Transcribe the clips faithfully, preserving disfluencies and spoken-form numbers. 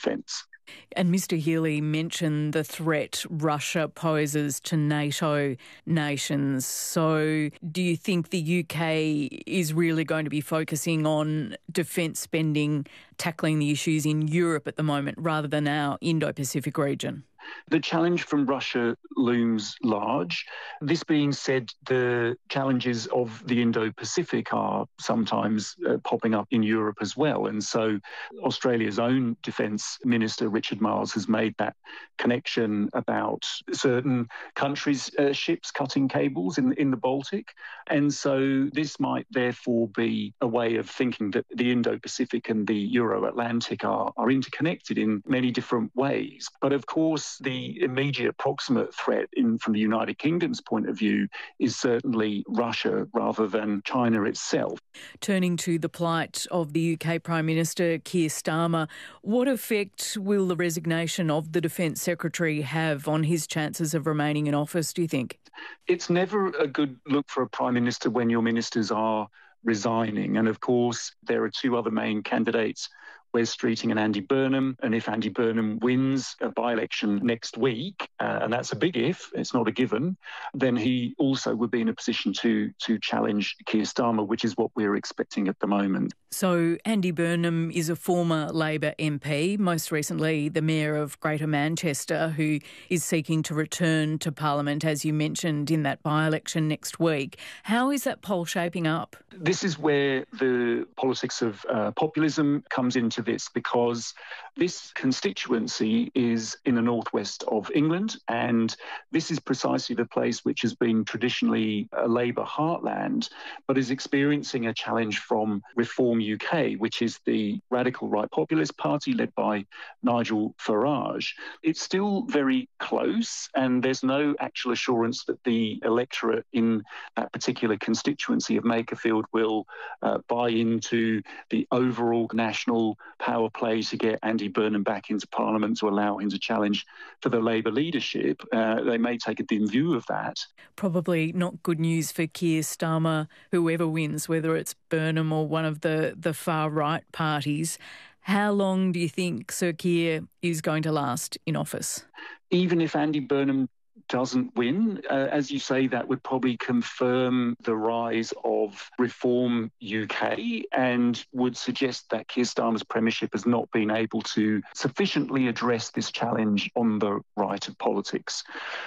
defence. And Mr Healy mentioned the threat Russia poses to NATO nations. So do you think the U K is really going to be focusing on defence spending, tackling the issues in Europe at the moment rather than our Indo-Pacific region? The challenge from Russia looms large. This being said, the challenges of the Indo-Pacific are sometimes uh, popping up in Europe as well. And so Australia's own Defence Minister, Richard Marles, has made that connection about certain countries' uh, ships cutting cables in, in the Baltic. And so this might therefore be a way of thinking that the Indo-Pacific and the Euro-Atlantic are, are interconnected in many different ways. But of course, the immediate proximate threat in, from the United Kingdom's point of view is certainly Russia rather than China itself. Turning to the plight of the U K Prime Minister Keir Starmer, what effect will the resignation of the Defence Secretary have on his chances of remaining in office, do you think? It's never a good look for a Prime Minister when your ministers are resigning. And of course, there are two other main candidates, Wes Streeting and Andy Burnham. And if Andy Burnham wins a by-election next week, uh, and that's a big if, it's not a given, then he also would be in a position to to challenge Keir Starmer, which is what we're expecting at the moment. So Andy Burnham is a former Labor M P, most recently the Mayor of Greater Manchester, who is seeking to return to Parliament, as you mentioned, in that by-election next week. How is that poll shaping up? This is where the politics of uh, populism comes into this, because this constituency is in the northwest of England, and this is precisely the place which has been traditionally a Labour heartland, but is experiencing a challenge from Reform U K, which is the radical right populist party led by Nigel Farage. It's still very close, and there's no actual assurance that the electorate in that particular constituency of Makerfield will uh, buy into the overall national power play to get Andy Burnham back into Parliament to allow him to challenge for the Labour leadership. Uh, they may take a dim view of that. Probably not good news for Keir Starmer, whoever wins, whether it's Burnham or one of the, the far-right parties. How long do you think Sir Keir is going to last in office? Even if Andy Burnham doesn't win, uh, as you say, that would probably confirm the rise of Reform U K and would suggest that Keir Starmer's premiership has not been able to sufficiently address this challenge on the right of politics.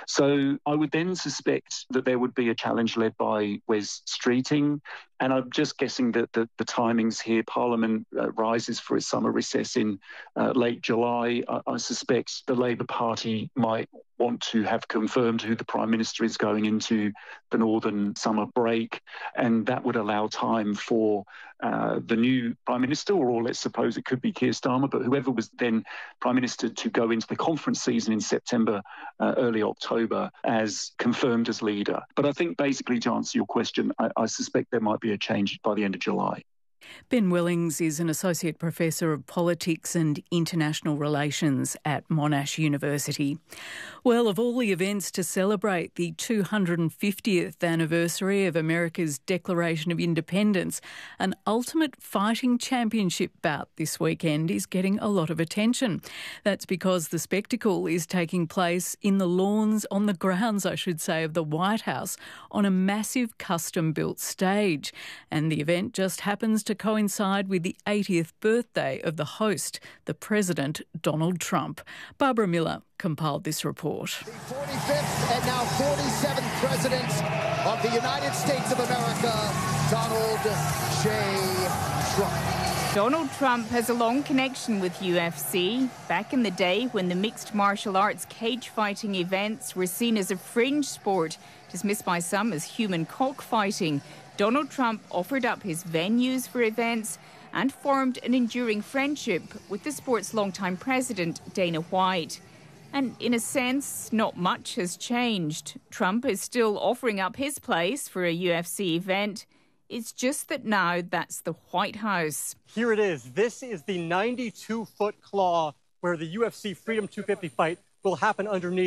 So I would then suspect that there would be a challenge led by Wes Streeting. And I'm just guessing that the, the timings here, Parliament uh, rises for its summer recess in uh, late July. I, I suspect the Labour Party might want to have confirmed who the Prime Minister is going into the northern summer break, and that would allow time for uh, the new Prime Minister, or let's suppose it could be Keir Starmer, but whoever was then Prime Minister, to go into the conference season in September, uh, early October, as confirmed as leader. But I think basically, to answer your question, I, I suspect there might be a change by the end of July. Ben Wellings is an Associate Professor of Politics and International Relations at Monash University. Well, of all the events to celebrate the two hundred fiftieth anniversary of America's Declaration of Independence, an Ultimate Fighting Championship bout this weekend is getting a lot of attention. That's because the spectacle is taking place in the lawns, on the grounds, I should say, of the White House on a massive custom-built stage. And the event just happens to coincide with the eightieth birthday of the host, the President Donald Trump. Barbara Miller compiled this report. The forty-fifth and now forty-seventh President of the United States of America, Donald J. Trump. Donald Trump has a long connection with U F C. Back in the day when the mixed martial arts cage fighting events were seen as a fringe sport, dismissed by some as human cockfighting, Donald Trump offered up his venues for events and formed an enduring friendship with the sport's longtime president, Dana White. And in a sense, not much has changed. Trump is still offering up his place for a U F C event. It's just that now that's the White House. Here it is. This is the ninety-two foot claw where the U F C Freedom two fifty fight will happen underneath.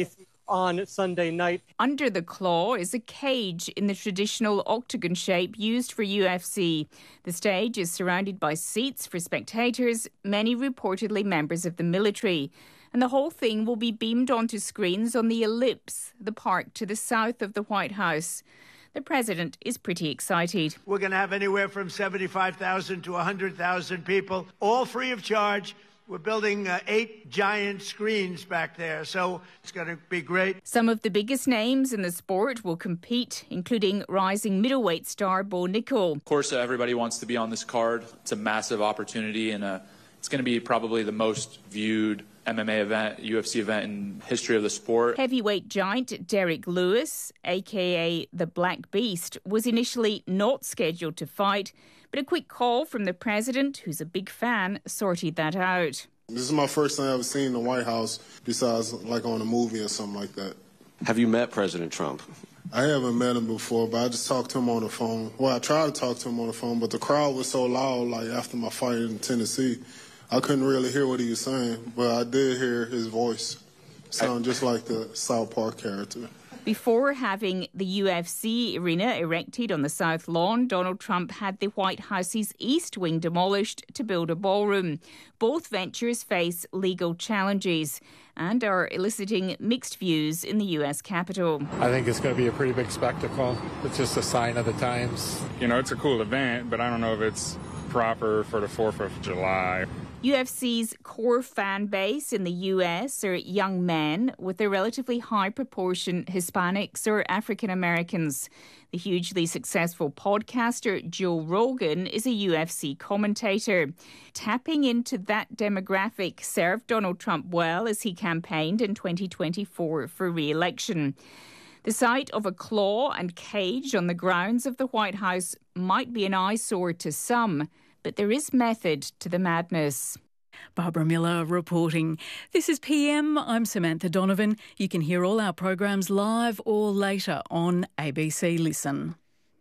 on Sunday night. Under the claw is a cage in the traditional octagon shape used for U F C. The stage is surrounded by seats for spectators, many reportedly members of the military. And the whole thing will be beamed onto screens on the Ellipse, the park to the south of the White House. The president is pretty excited. We're going to have anywhere from seventy-five thousand to one hundred thousand people, all free of charge. We're building uh, eight giant screens back there, so it's going to be great. Some of the biggest names in the sport will compete, including rising middleweight star Bo Nickel. Of course, uh, everybody wants to be on this card. It's a massive opportunity, and uh, it's going to be probably the most viewed M M A event, U F C event in history of the sport. Heavyweight giant Derek Lewis, a k a the Black Beast, was initially not scheduled to fight, but a quick call from the president, who's a big fan, sorted that out. This is my first time I've seen the White House, besides like on a movie or something like that. Have you met President Trump? I haven't met him before, but I just talked to him on the phone. Well, I tried to talk to him on the phone, but the crowd was so loud, like after my fight in Tennessee, I couldn't really hear what he was saying, but I did hear his voice sound just like the South Park character. Before having the U F C arena erected on the South Lawn, Donald Trump had the White House's East Wing demolished to build a ballroom. Both ventures face legal challenges and are eliciting mixed views in the U S Capitol. I think it's going to be a pretty big spectacle. It's just a sign of the times. You know, it's a cool event, but I don't know if it's proper for the fourth of July. U F C's core fan base in the U S are young men with a relatively high proportion Hispanics or African Americans. The hugely successful podcaster Joe Rogan is a U F C commentator. Tapping into that demographic served Donald Trump well as he campaigned in twenty twenty-four for re-election. The sight of a claw and cage on the grounds of the White House might be an eyesore to some, but there is method to the madness. Barbara Miller reporting. This is P M. I'm Samantha Donovan. You can hear all our programs live or later on A B C Listen.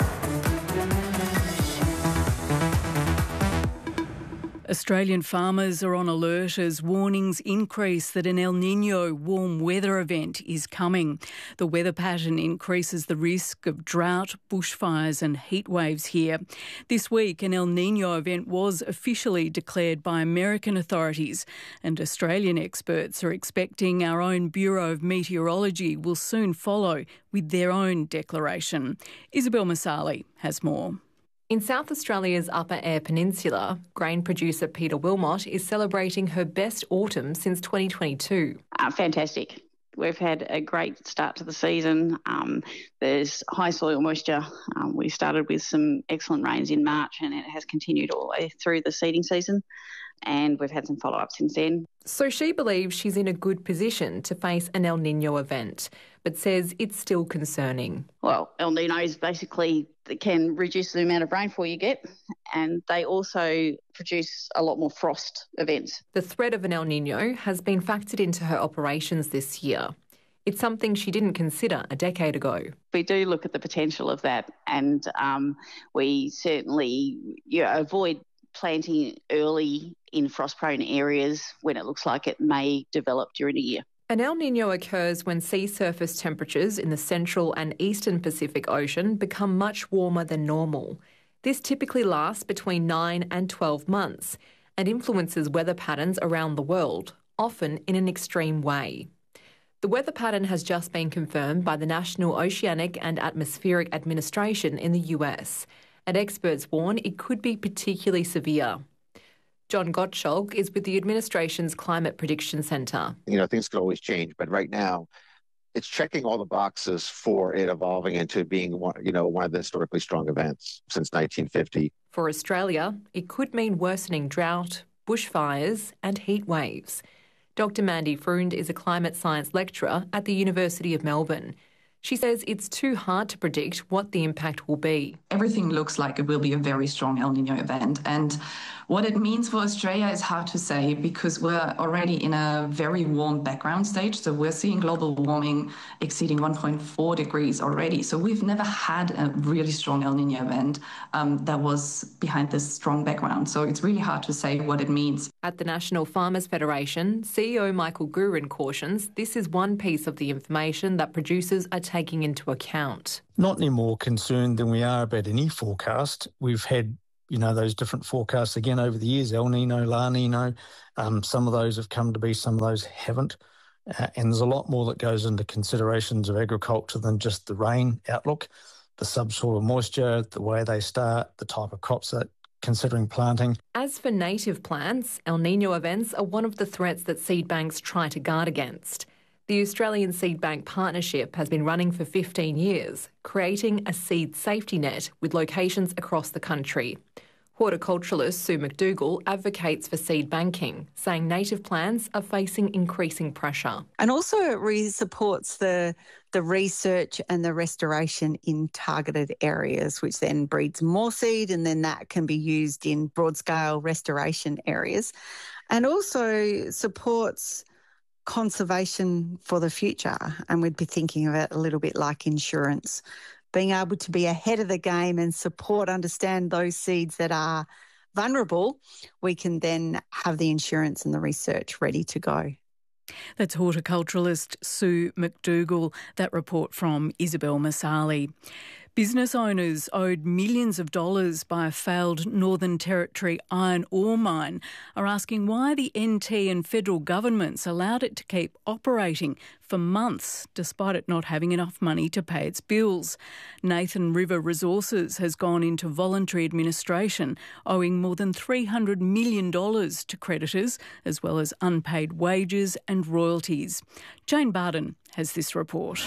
Australian farmers are on alert as warnings increase that an El Niño warm weather event is coming. The weather pattern increases the risk of drought, bushfires and heat waves here. This week, an El Niño event was officially declared by American authorities, and Australian experts are expecting our own Bureau of Meteorology will soon follow with their own declaration. Isabel Masali has more. In South Australia's Upper Eyre Peninsula, grain producer Peter Wilmot is celebrating her best autumn since twenty twenty-two. Uh, fantastic. We've had a great start to the season. Um, there's high soil moisture. Um, we started with some excellent rains in March and it has continued all the way through the seeding season. And we've had some follow-up since then. So she believes she's in a good position to face an El Niño event, but says it's still concerning. Well, El Niños basically can reduce the amount of rainfall you get, and they also produce a lot more frost events. The threat of an El Niño has been factored into her operations this year. It's something she didn't consider a decade ago. We do look at the potential of that, and um, we certainly you know, avoid planting early in frost-prone areas when it looks like it may develop during the year. An El Niño occurs when sea surface temperatures in the central and eastern Pacific Ocean become much warmer than normal. This typically lasts between nine and twelve months and influences weather patterns around the world, often in an extreme way. The weather pattern has just been confirmed by the National Oceanic and Atmospheric Administration in the U S, and experts warn it could be particularly severe. John Gottschalk is with the administration's Climate Prediction Centre. You know, things could always change, but right now it's checking all the boxes for it evolving into being one, you know, one of the historically strong events since nineteen fifty. For Australia, it could mean worsening drought, bushfires and heat waves. Doctor Mandy Freund is a climate science lecturer at the University of Melbourne. She says it's too hard to predict what the impact will be. Everything looks like it will be a very strong El Niño event. And what it means for Australia is hard to say because we're already in a very warm background stage. So we're seeing global warming exceeding one point four degrees already. So we've never had a really strong El Niño event um, that was behind this strong background. So it's really hard to say what it means. At the National Farmers Federation, C E O Michael Gurin cautions this is one piece of the information that producers are taking into account. Not any more concerned than we are about any forecast. We've had, you know, those different forecasts again over the years, El Nino, La Nino. Um, some of those have come to be, some of those haven't. Uh, and there's a lot more that goes into considerations of agriculture than just the rain outlook, the subsoil moisture, the way they start, the type of crops that considering planting. As for native plants, El Nino events are one of the threats that seed banks try to guard against. The Australian Seed Bank Partnership has been running for fifteen years, creating a seed safety net with locations across the country. Horticulturalist Sue McDougall advocates for seed banking, saying native plants are facing increasing pressure. And also it really supports the, the research and the restoration in targeted areas, which then breeds more seed, and then that can be used in broad-scale restoration areas. And also supports conservation for the future, and we'd be thinking of it a little bit like insurance, being able to be ahead of the game and support, understand those seeds that are vulnerable. We can then have the insurance and the research ready to go. That's horticulturalist Sue McDougall. That report from Isabel Masali. Business owners owed millions of dollars by a failed Northern Territory iron ore mine are asking why the N T and federal governments allowed it to keep operating for months despite it not having enough money to pay its bills. Nathan River Resources has gone into voluntary administration, owing more than three hundred million dollars to creditors, as well as unpaid wages and royalties. Jane Barden has this report.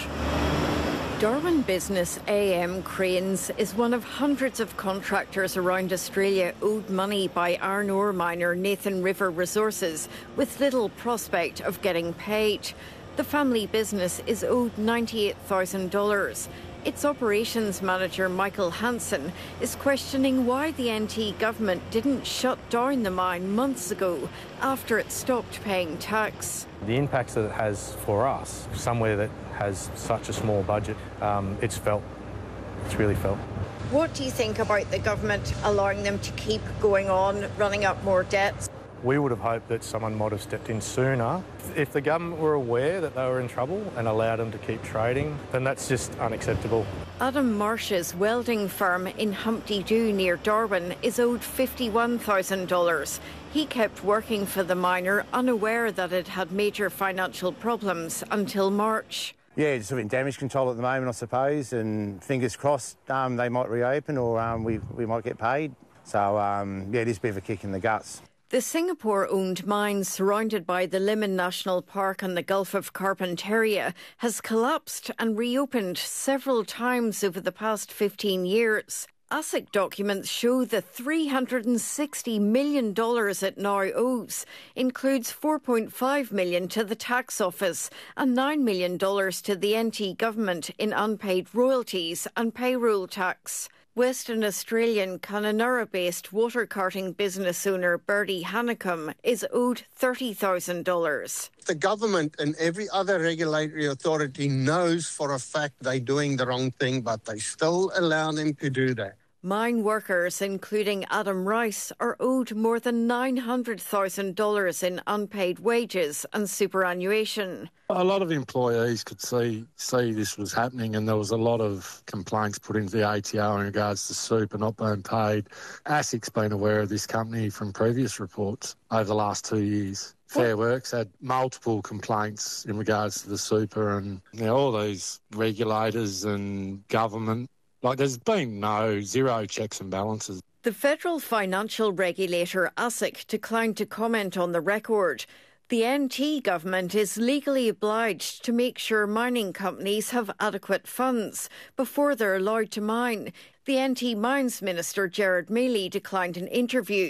Darwin business A M Cranes is one of hundreds of contractors around Australia owed money by iron ore miner Nathan River Resources with little prospect of getting paid. The family business is owed ninety-eight thousand dollars. Its operations manager, Michael Hansen, is questioning why the N T government didn't shut down the mine months ago after it stopped paying tax. The impacts that it has for us, somewhere that has such a small budget, um, it's felt. It's really felt. What do you think about the government allowing them to keep going on, running up more debts? We would have hoped that someone might have stepped in sooner. If the government were aware that they were in trouble and allowed them to keep trading, then that's just unacceptable. Adam Marsh's welding firm in Humpty Doo near Darwin is owed fifty-one thousand dollars. He kept working for the miner, unaware that it had major financial problems until March. Yeah, it's sort of in damage control at the moment, I suppose, and fingers crossed um, they might reopen or um, we, we might get paid. So, um, yeah, it is a bit of a kick in the guts. The Singapore-owned mine surrounded by the Limon National Park and the Gulf of Carpentaria has collapsed and reopened several times over the past fifteen years. ASIC documents show the three hundred sixty million dollars it now owes includes four point five million dollars to the tax office and nine million dollars to the N T government in unpaid royalties and payroll tax. Western Australian Kununurra-based water carting business owner Bertie Hanekom is owed thirty thousand dollars. The government and every other regulatory authority knows for a fact they're doing the wrong thing, but they still allow them to do that. Mine workers, including Adam Rice, are owed more than nine hundred thousand dollars in unpaid wages and superannuation. A lot of employees could see see this was happening, and there was a lot of complaints put into the A T O in regards to super not being paid. ASIC's been aware of this company from previous reports over the last two years. Fair Work's had multiple complaints in regards to the super, and you know, all these regulators and government. Like, there's been no zero checks and balances. The federal financial regulator ASIC declined to comment on the record. The N T government is legally obliged to make sure mining companies have adequate funds before they're allowed to mine. The N T Mines Minister Gerard Mealy declined an interview.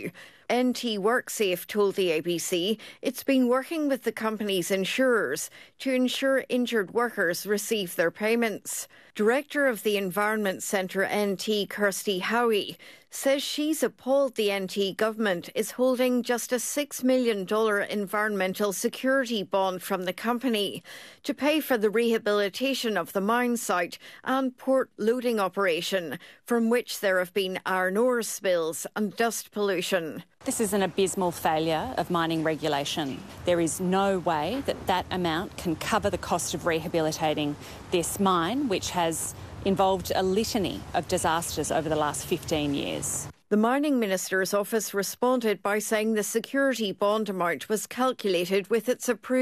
N T WorkSafe told the A B C it's been working with the company's insurers to ensure injured workers receive their payments. Director of the Environment Centre N T, Kirsty Howie, says she's appalled the N T government is holding just a six million dollars environmental security bond from the company to pay for the rehabilitation of the mine site and port loading operation, from which there have been iron ore spills and dust pollution. This is an abysmal failure of mining regulation. There is no way that that amount can cover the cost of rehabilitating this mine, which has involved a litany of disasters over the last fifteen years. The Mining Minister's office responded by saying the security bond amount was calculated with its approved